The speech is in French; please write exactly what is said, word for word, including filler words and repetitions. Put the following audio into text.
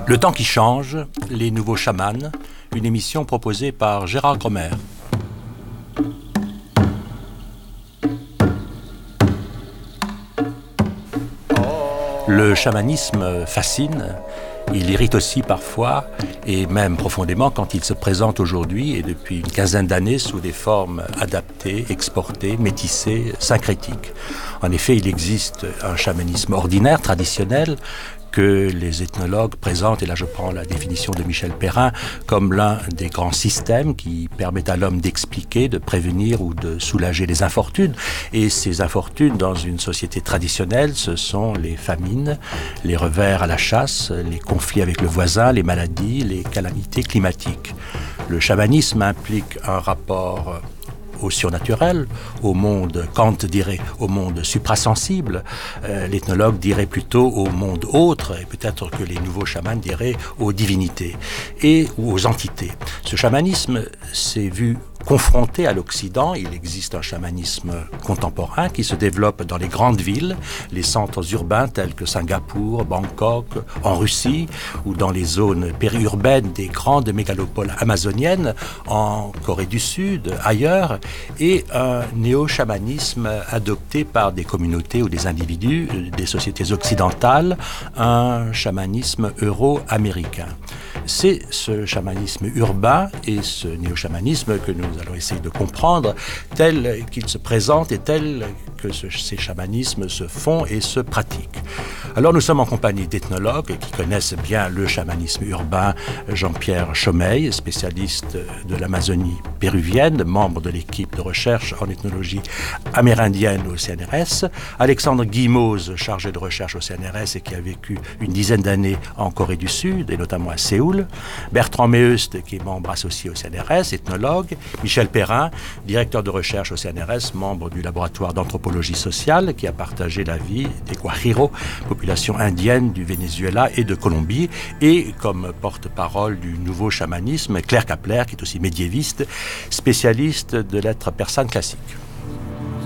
Le temps qui change, les nouveaux chamans, une émission proposée par Gérard Gromer. Le chamanisme fascine, il irrite aussi parfois, et même profondément quand il se présente aujourd'hui et depuis une quinzaine d'années sous des formes adaptées, exportées, métissées, syncrétiques. En effet, il existe un chamanisme ordinaire, traditionnel, que les ethnologues présentent, et là je prends la définition de Michel Perrin, comme l'un des grands systèmes qui permettent à l'homme d'expliquer, de prévenir ou de soulager les infortunes. Et ces infortunes, dans une société traditionnelle, ce sont les famines, les revers à la chasse, les conflits avec le voisin, les maladies, les calamités climatiques. Le chamanisme implique un rapport au surnaturel, au monde, Kant dirait au monde suprasensible, euh, l'ethnologue dirait plutôt au monde autre, et peut-être que les nouveaux chamans diraient aux divinités et ou aux entités. Ce chamanisme s'est vu confronté à l'Occident. Il existe un chamanisme contemporain qui se développe dans les grandes villes, les centres urbains tels que Singapour, Bangkok, en Russie, ou dans les zones périurbaines des grandes mégalopoles amazoniennes, en Corée du Sud, ailleurs, et un néo-chamanisme adopté par des communautés ou des individus, des sociétés occidentales, un chamanisme euro-américain. C'est ce chamanisme urbain et ce néo-chamanisme que nous allons essayer de comprendre tel qu'il se présente et tel que ce, ces chamanismes se font et se pratiquent. Alors nous sommes en compagnie d'ethnologues qui connaissent bien le chamanisme urbain. Jean-Pierre Chaumeil, spécialiste de l'Amazonie péruvienne, membre de l'équipe de recherche en ethnologie amérindienne au C N R S. Alexandre Guimauze, chargé de recherche au C N R S et qui a vécu une dizaine d'années en Corée du Sud et notamment à Séoul. Bertrand Méheust, qui est membre associé au C N R S, ethnologue. Michel Perrin, directeur de recherche au C N R S, membre du laboratoire d'anthropologie sociale, qui a partagé la vie des Guajiro, population indienne du Venezuela et de Colombie, et comme porte-parole du nouveau chamanisme, Claire Kapler, qui est aussi médiéviste, spécialiste de l'être persane classique.